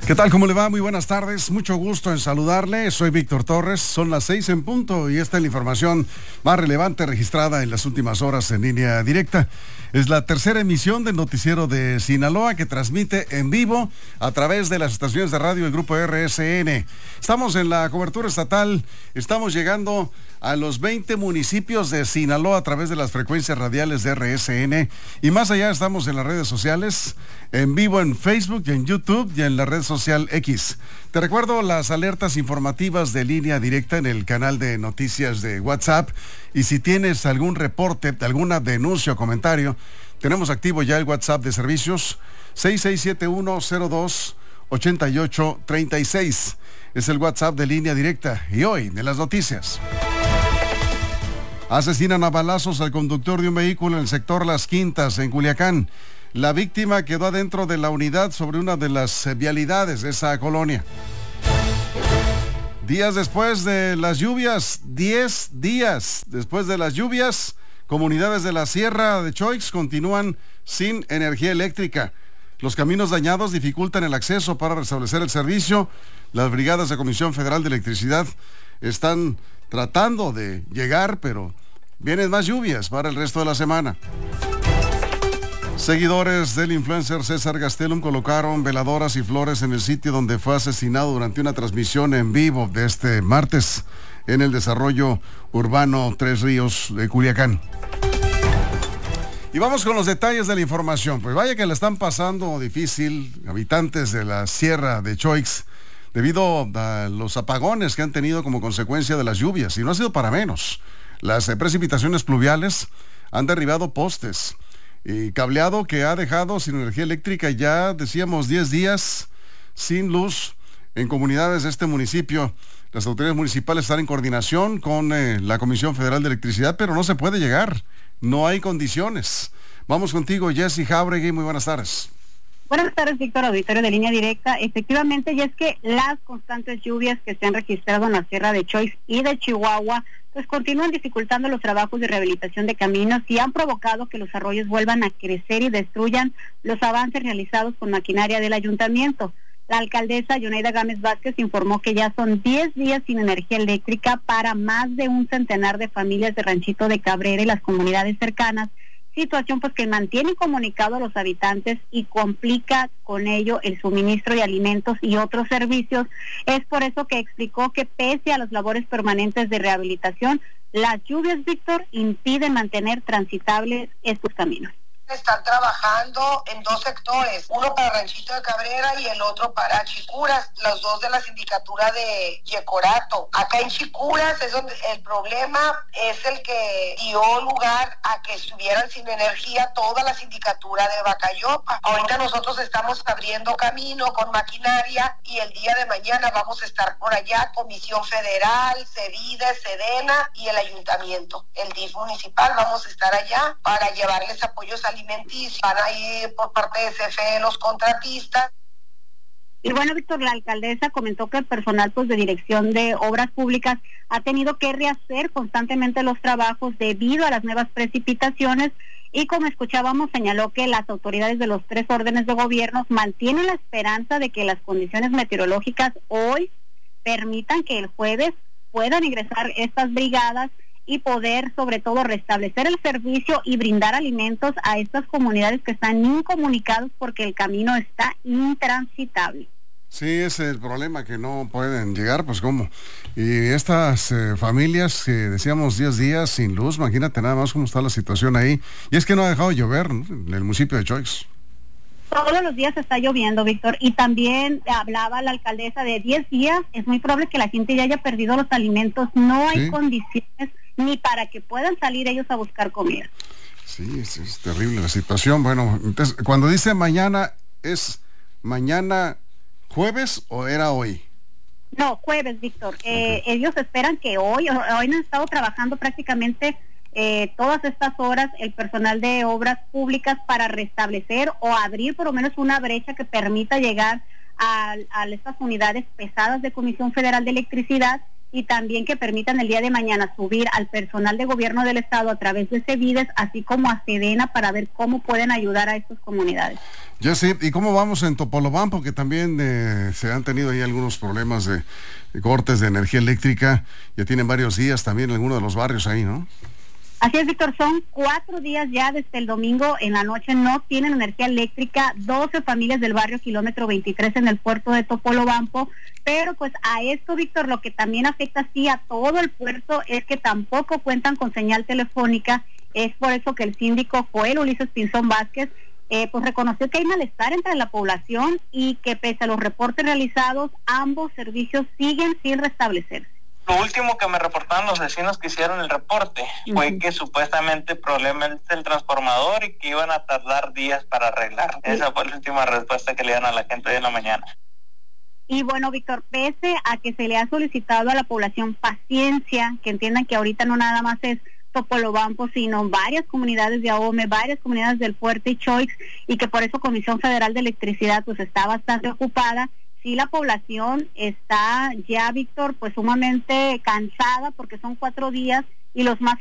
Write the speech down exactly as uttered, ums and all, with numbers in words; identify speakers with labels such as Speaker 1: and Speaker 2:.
Speaker 1: ¿Qué tal? ¿Cómo le va? Muy buenas tardes. Mucho gusto en saludarle. Soy Víctor Torres. Son las seis en punto y esta es la información más relevante registrada en las últimas horas en línea directa. Es la tercera emisión del noticiero de Sinaloa que transmite en vivo a través de las estaciones de radio del Grupo R S N. Estamos en la cobertura estatal. Estamos llegando a los veinte municipios de Sinaloa a través de las frecuencias radiales de R S N. Y más allá estamos en las redes sociales, en vivo en Facebook y en YouTube y en la red social X. Te recuerdo las alertas informativas de línea directa en el canal de noticias de WhatsApp. Y si tienes algún reporte, alguna denuncia o comentario, tenemos activo ya el WhatsApp de servicios seis seis siete uno cero dos ocho ocho tres seis. Es el WhatsApp de línea directa. Y hoy, de las noticias. Asesinan a balazos al conductor de un vehículo en el sector Las Quintas, en Culiacán. La víctima quedó adentro de la unidad sobre una de las vialidades de esa colonia. Días después de las lluvias, diez días después de las lluvias, comunidades de la Sierra de Choix continúan sin energía eléctrica. Los caminos dañados dificultan el acceso para restablecer el servicio. Las brigadas de Comisión Federal de Electricidad están tratando de llegar, pero vienen más lluvias para el resto de la semana. Seguidores del influencer César Gastelum colocaron veladoras y flores en el sitio donde fue asesinado durante una transmisión en vivo de este martes en el desarrollo urbano Tres Ríos de Culiacán. Y vamos con los detalles de la información. Pues vaya que la están pasando difícil habitantes de la Sierra de Choix debido a los apagones que han tenido como consecuencia de las lluvias, y no ha sido para menos. Las eh, precipitaciones pluviales han derribado postes y cableado que ha dejado sin energía eléctrica ya, decíamos, diez días sin luz en comunidades de este municipio. Las autoridades municipales están en coordinación con eh, la Comisión Federal de Electricidad, pero no se puede llegar, no hay condiciones. Vamos contigo, Jessy Jauregui, muy buenas tardes.
Speaker 2: Buenas tardes, Víctor, auditorio de línea directa. Efectivamente, y es que las constantes lluvias que se han registrado en la Sierra de Choix y de Chihuahua, pues continúan dificultando los trabajos de rehabilitación de caminos y han provocado que los arroyos vuelvan a crecer y destruyan los avances realizados con maquinaria del ayuntamiento. La alcaldesa Yoneida Gámez Vázquez informó que ya son diez días sin energía eléctrica para más de un centenar de familias de Ranchito de Cabrera y las comunidades cercanas, situación pues que mantiene incomunicado a los habitantes y complica con ello el suministro de alimentos y otros servicios. Es por eso que explicó que pese a las labores permanentes de rehabilitación, las lluvias, Víctor, impiden mantener transitables estos caminos.
Speaker 3: Están trabajando en dos sectores, uno para Ranchito de Cabrera y el otro para Chicuras, los dos de la sindicatura de Yecorato. Acá en Chicuras es donde el problema es el que dio lugar a que estuvieran sin energía toda la sindicatura de Bacayopa. Ahorita nosotros estamos abriendo camino con maquinaria y el día de mañana vamos a estar por allá, Comisión Federal, Cevide, Sedena y el Ayuntamiento. El D I F municipal, vamos a estar allá para llevarles apoyos alimenticios. Van a ir por parte de C F E los contratistas.
Speaker 2: Y bueno, Víctor, la alcaldesa comentó que el personal pues de dirección de obras públicas ha tenido que rehacer constantemente los trabajos debido a las nuevas precipitaciones y, como escuchábamos, señaló que las autoridades de los tres órdenes de gobierno mantienen la esperanza de que las condiciones meteorológicas hoy permitan que el jueves puedan ingresar estas brigadas y poder, sobre todo, restablecer el servicio y brindar alimentos a estas comunidades que están incomunicados porque el camino está intransitable.
Speaker 1: Sí, es el problema, que no pueden llegar, pues cómo. Y estas eh, familias que decíamos diez días sin luz, imagínate nada más cómo está la situación ahí. Y es que no ha dejado de llover, ¿no?, en el municipio de Choix.
Speaker 2: Todos los días está lloviendo, Víctor, y también hablaba la alcaldesa de diez días, es muy probable que la gente ya haya perdido los alimentos, no hay ¿Sí? condiciones ni para que puedan salir ellos a buscar comida.
Speaker 1: Sí, es, es terrible la situación. Bueno, entonces, cuando dice mañana, ¿es mañana jueves o era hoy?
Speaker 2: No, jueves, Víctor. Okay. Eh, ellos esperan que hoy, hoy han estado trabajando prácticamente eh, todas estas horas el personal de obras públicas para restablecer o abrir por lo menos una brecha que permita llegar a, a estas unidades pesadas de Comisión Federal de Electricidad y también que permitan el día de mañana subir al personal de gobierno del estado a través de CEVIDES, así como a Sedena, para ver cómo pueden ayudar a estas comunidades.
Speaker 1: Ya sí, ¿y cómo vamos en Topolobampo? Porque también eh, se han tenido ahí algunos problemas de, de cortes de energía eléctrica, ya tienen varios días también en algunos de los barrios ahí, ¿no?
Speaker 2: Así es, Víctor, son cuatro días ya desde el domingo en la noche, no tienen energía eléctrica, doce familias del barrio Kilómetro veintitrés en el puerto de Topolobampo, pero pues a esto, Víctor, lo que también afecta sí a todo el puerto es que tampoco cuentan con señal telefónica. Es por eso que el síndico Joel Ulises Pinzón Vázquez eh, pues reconoció que hay malestar entre la población y que pese a los reportes realizados, ambos servicios siguen sin restablecerse.
Speaker 4: Lo último que me reportaron los vecinos que hicieron el reporte uh-huh. fue que supuestamente el problema es el transformador y que iban a tardar días para arreglar. Uh-huh. Esa fue la última respuesta que le dieron a la gente hoy en la mañana.
Speaker 2: Y bueno, Víctor, pese a que se le ha solicitado a la población paciencia, que entiendan que ahorita no nada más es Topolobampo, sino varias comunidades de Ahome, varias comunidades del Fuerte y Choix, y que por eso Comisión Federal de Electricidad pues está bastante ocupada. Sí, la población está ya, Víctor, pues sumamente cansada porque son cuatro días y los más